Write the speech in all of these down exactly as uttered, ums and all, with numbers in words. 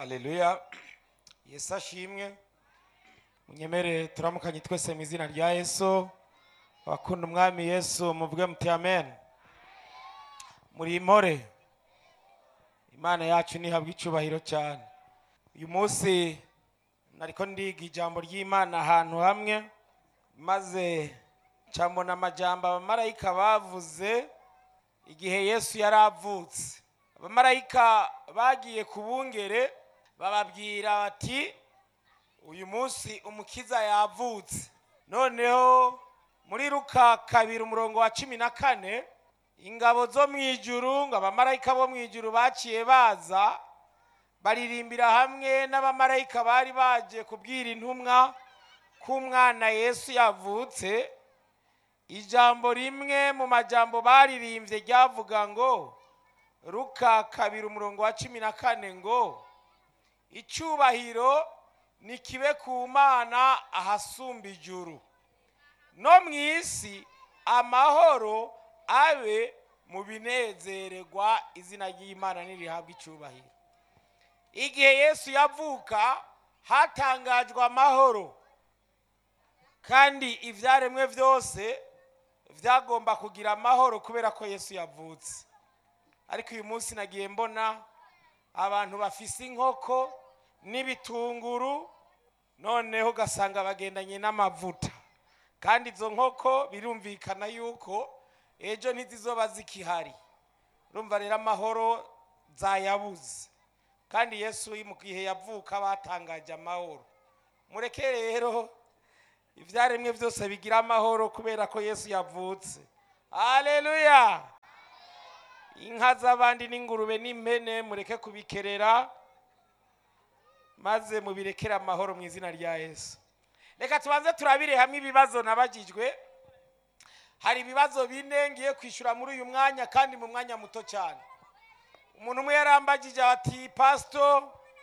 Haleluya. Yesu ashimwe. Munyemere turamukanye twese mu izina rya Yesu. Bakunda umwami Yesu muvuge muti amen. Muri impore. Imana yacu nihabwa icubahiro cyane. Uyu munsi nariko ndiga ijambo ry'Imana ahantu hamwe maze cyambona amajambo abamarayika bavuze igihe Yesu yaravutse. Abamarayika bagiye kubungere bababwira bati uyu munsi umukiza yavutse. Noneho muri Luka kabiri umurongo wa cumi na kane ingabo zo mwijuru ngo abamarayika bo mwijuru baciye baza baririmbira hamwe n'abamarayika bari baje kubwira intumwa k'umwana Yesu yavutse. Ijambo rimwe mu majambo baririmbye ryavuga ngo Luka kabiri umurongo wa cumi na kane ngo icubahiro ni kibe ku Mana ahasumba ijuru, no mw'isi amahoro abe mu binezererwa izina ry'Imana nirihabwa icubahiro. Igihe Yesu yavuka hatangajwe amahoro, kandi ivyaremwe vyose vyagomba kugira amahoro kubera ko Yesu yavutse. Ariko uyu munsi nagiye mbona abantu bafise inkoko n'ibitunguru, noneho gasanga bagendanye n'amavuta, kandi izo nkoko birumvikana yuko ejo ntizizoba zikihari. Urumva rero amahoro zayabuze, kandi Yesu mu gihe yavuka batangaje amahoro. Mureke rero ivyaremwe vyose bigira amahoro kubera ko Yesu yavutse. Haleluya. Inka z'abandi n'ingurube n'impene mureke kubikerera maze mubirekera amahoro mu izina rya Yesu. Reka tubanze turabire hamwe ibibazo nabajijwe. Hari ibibazo bine ngiye kwishura muri uyu mwanya kandi mu mwanya muto cyane. Umuntu umwe yarambagije ati pastor,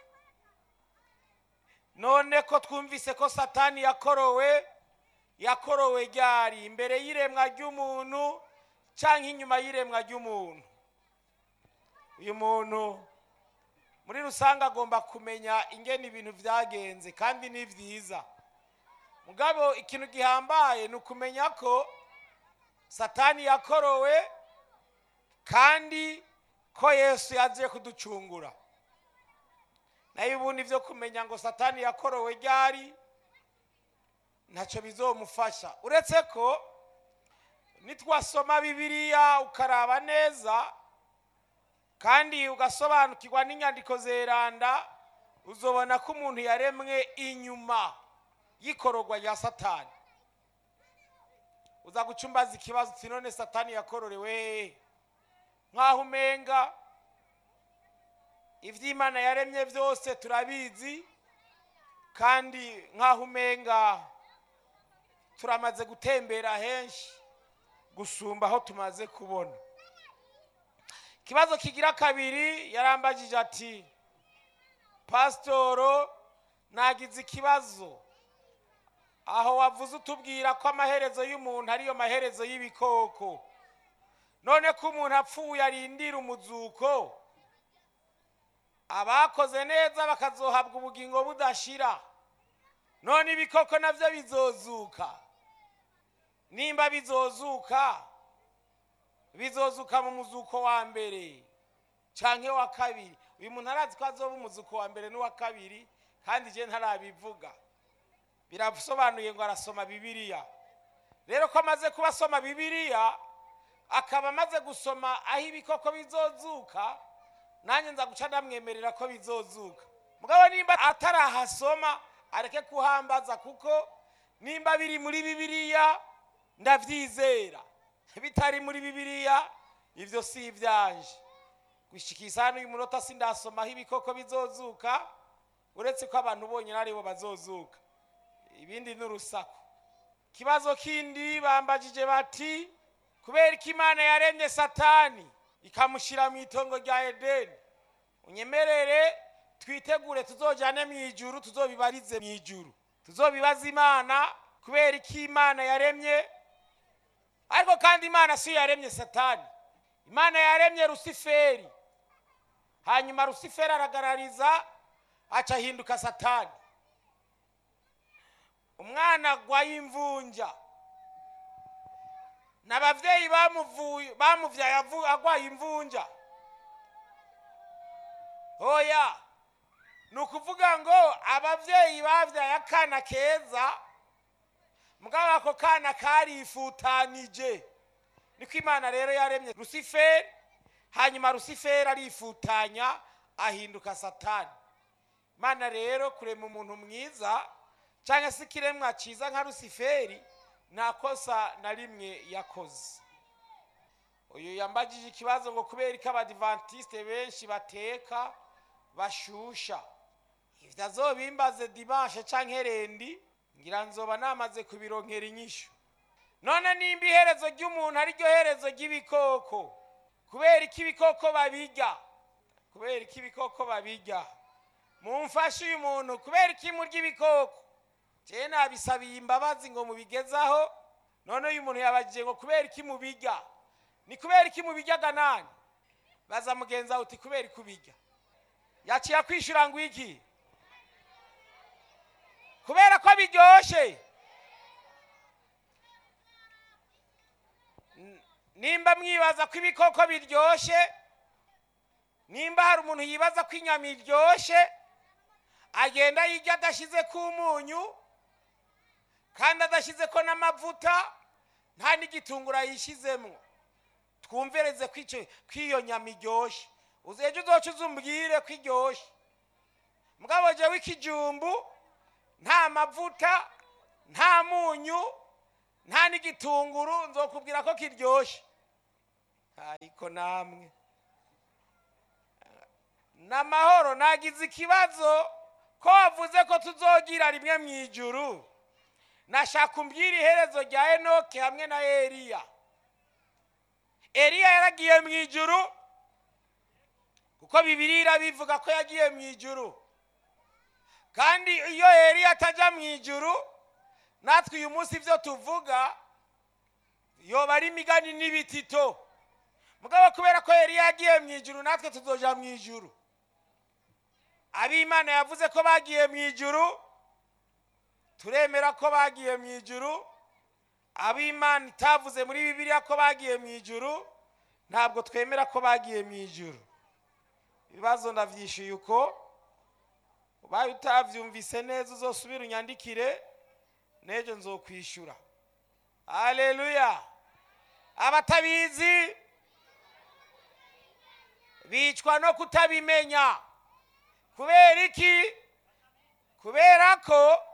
none ko twumvise ko Satani yakorowe yakorowe ryari, imbere y'iremwa ry'umuntu canke inyuma y'iremwa ry'umuntu? Uyu muntu muri rusanga agomba kumenya ingene ibintu vyagenze, kandi ni vyiza. Mugabo ikintu gihambaye ni ukumenya ko Satani yakorowe kandi ko Yesu yaje kuducungura. Nayo ubundi vyo kumenya ngo Satani yakorowe ryari ntaco bizomufasha, uretse ko nitwasoma Bibiliya ukaraba neza kandi ugasobanukirwa n'inyandiko zeranda, uzobona ko umuntu yaremwe inyuma y'ikorogwa rya Satani. Uza gucumbaza ikibazo uti none Satani yakororewe nkaho umenga ivy'Imana yaremye vyose turabizi, kandi nkaho umenga turamaze gutembera henshi gusumba aho tumaze kubona. Kibazo kigira kabiri yarambagije ati pastoro, nagize ikibazo aho wavuze utubwira ko amaherezo y'umuntu ariyo maherezo y'ibikoko. None ko umuntu apfuye arindira umuzuko, abakoze neza bakazohabwa ubugingo budashira, none ibikoko navyo bizozuka? Nimba bizozuka, bizozuka mu muzuko wa mbere canke wa kabiri? Uyu muntu arazi ko azoba umuzuko wa mbere n'uwa kabiri, kandi je ntarabivuga. Birasobanuye ngo arasoma Bibiliya. Rero ko amaze kubasoma Bibiliya akaba amaze gusoma aho ibikoko bizozuka, nanye nza guca ndamwemerera ko bizozuka. Mugabo nimba atarahasoma areke kuhambaza, kuko nimba biri muri Bibiliya ndavyizera, bitari muri Bibiliya ivyo si ivyanje. Gushikisa hano uyu munota sindasoma aho ibikoko bizozuka, uretse ko abantu bonyine aribo bazozuka, ibindi n'urusaku. Kibazo kindi bambajije bati kubera ko Imana yaremye Satani ikamushira mu itongo rya Edeni, unyemerere twitegure tuzojane mu ijuru, tuzobibarize mu ijuru, tuzobibaza Imana kubera ko Imana yaremye. Ariko kandi Imana si yaremye Satani, Imana yaremye Rusiferi. Hanyuma Rusiferi aragarariza aca ahinduka satani. Umwana agwaye imvunja n'abavyeyi bamuvuye bamuvyaye agwaye imvunja, oya, nukuvuga ngo abavyeyi bavyaye akana keza mugabo ako kana karifutanije. Niko Imana rero yaremye Lusiferi, hanyuma Lusiferi arifutanya ahinduka satani. Imana rero kurema umuntu mwiza cyangwa se kiremwa ciza nka Lusiferi nta kosa na rimwe yakoze. Uyu yambagije ikibazo ngo kubera ko abadivantiste benshi bateka bashusha, ivyo azobimbaze dimanche canke rendi ngira nzoba namaze kubironkera inyishu. None nimba iherezo ry'umuntu ari ryo herezo ry'ibikoko, kubera ko ibikoko babirya, kubera ko ibikoko babirya, mumfashe uyu muntu kubera ko imurya ibikoko. Je nabisabiye imbabazi ngo mubigezaho. None uyu muntu yabajije ngo kubera ko mubirya, ni kubera ko mubiryaga nani? Baza mugenza uti kubera ko ubirya. Yaciye kwishura ngo iki? Kubera ko biryoshe. Nimba mwibaza ko ibikoko biryoshe, nimba hari umuntu yibaza ko inyama iryoshe, agenda yirya adashize ku munyu kandi adashize ko n'amavuta nta n'igitungura yishizemo, twumvereze kwico kwiyo nyama iryoshe. Uzeje uzoca uzumbwire ko iryoshe. Mugabo je w'ikijumbu nta mavuta nta munyu nta n'igitunguru nzokubwira ko kiryoshe. Ariko namwe n'amahoro nagize ikibazo ko wavuze ko tuzogira rimwe mu ijuru. Nashaka umbwira iherezo rya Enoke hamwe na Eliya. Eliya yaragiye mu ijuru kuko Bibiliya bivuga ko yagiye mu ijuru, kandi iyo Eliya ataja mu ijuru natwe uyu munsi ivyo tuvuga yoba ari imigani n'ibitito. Mugabo kubera ko Eliya yagiye mu ijuru natwe tuzoja mu ijuru. Ab'Imana yavuze ko bagiye mu ijuru turemera ko bagiye mu ijuru. Ab'Imana itavuze muri Bibiliya ko bagiye mu ijuru ntabwo twemera ko bagiye mu ijuru. Ibibazo ndavyishuye uko, ubaye utavyumvise neza uzosubira unyandikire nejo nzokwishura. Haleluya. Abatabizi bicwa no kutabimenya. Kubera iki? Kubera ko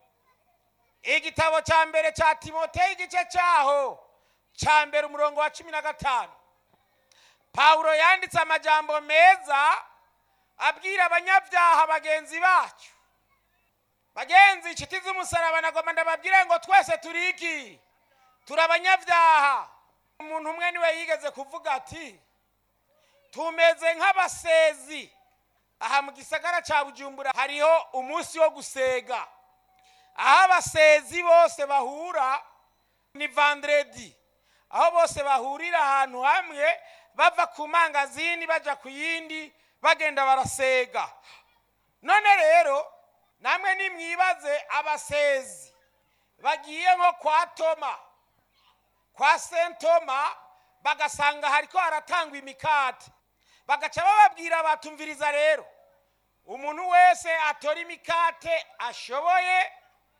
igitabo ca mbere ca Timoteyo igice cyaho ca mbere umurongo wa cumi na gatanu, Paulo yanditse amajambo meza abwira abanyabyaha bagenzi bacu. Bagenzi inshuti z'umusaraba nagomba ndababwire ngo twese turi iki? Turi abanyabyaha. Umuntu umwe niwe yigeze kuvuga ati tumeze nk'abasezi. Aha mu gisagara ca Bujumbura hariho umunsi wo gusega, aho abasezi bose bahura ni vendredi, aho bose bahurira ahantu hamwe bava ku mangazini baja ku yindi bagenda barasega. None rero namwe nimwibaze abasezi bagiye nko kwa Toma, kwa Saint Toma, bagasanga hariko haratangwa imikate, bagaca bababwira batumviriza rero umuntu wese atora imikate ashoboye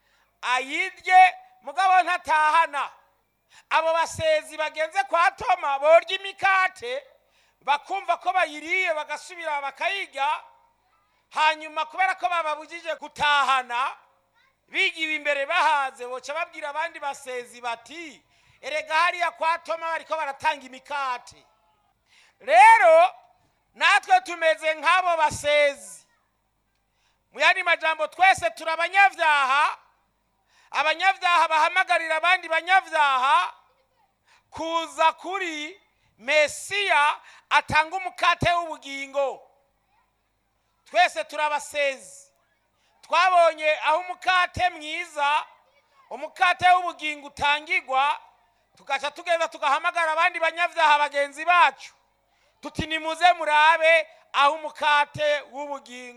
ayirye mugabo ntatahana. Abo basezi bagenze kwa Toma borya imikate bakumva ko bayiriye bagasubira bakayirya, hanyuma kubera ko bababujije gutahana bigiwe imbere bahaze boca babwira abandi basezi bati erega hariya kwa Toma bariko baratanga imikate. Rero natwe tumeze nk'abo basezi. Mu yandi majambo twese turabanyavyaha. Abanyavyaha bahamagarira abandi banyavyaha kuza kuri Mesiya atanga umukate w'ubugingo. Twese turabasezi. Twabonye aho umukate mwiza, umukate w'ubugingo utangirwa, tugaca tugenda tugahamagara abandi banyavyaha bagenzi bacu tuti nimuze murabe aho umukate w'ubugingo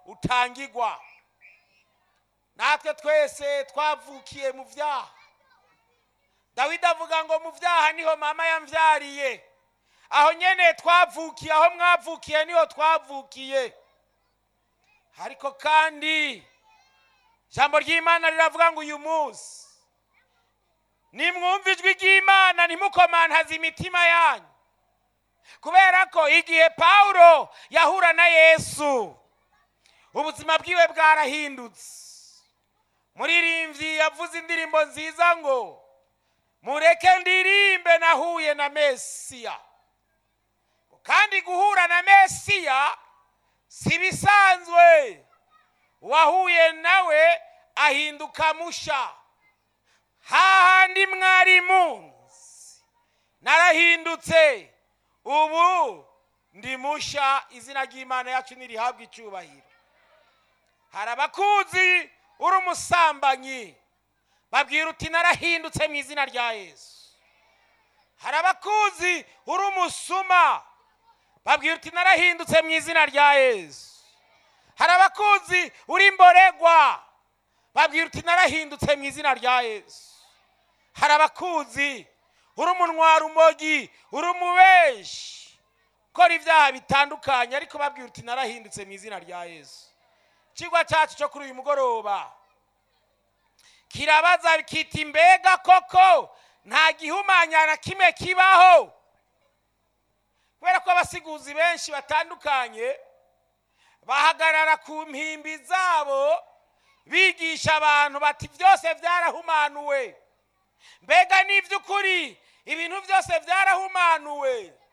utangirwa. Natwe twese twavukiye mu byaha. Dawidi avuga ngo mu byaha niho mama yamvyariye. Aho nyene twavukiye, aho mwavukiye niho twavukiye. Ariko kandi ijambo ry'Imana riravuga ngo uyu munsi nimwumva ijwi ry'Imana ntimukomantaze imitima yanyu. Kubera ko igihe Paulo yahura na Yesu ubuzima bwiwe bwarahindutse. Muririmbyi yavuze indirimbo nziza ngo mureke ndirimbe nahuye na Mesiya. Kandi guhura na Mesiya si bisanzwe. Wahuye nawe ahinduka musha. Hahandi mwari munsi narahindutse, ubu ndi musha. Izina ry'Imana yacu nirihabwa icyubahiro. Hari abakuzi uri umusambanyi, babwira uti narahindutse mu izina rya Yesu. Hari abakuzi uri umusuma, babwira uti narahindutse mu izina rya Yesu. Hari abakuzi uri imboregwa, babwira uti narahindutse mu izina rya Yesu. Hari abakuzi uri umunwara umogi, uri umubeshi, ukora ibyaha bitandukanye, ariko babwira uti narahindutse mu izina rya Yesu. Ikigwa cyacu cyo kuri uyu mugoroba kirabaza kiti mbega koko nta gihumanya na kimwe kibaho? Kubera ko abasiguzi benshi batandukanye bahagarara ku mpimbi zabo bigisha abantu bati byose byarahumanuwe. Mbega n'ivy'ukuri ibintu byose byarahumanuwe?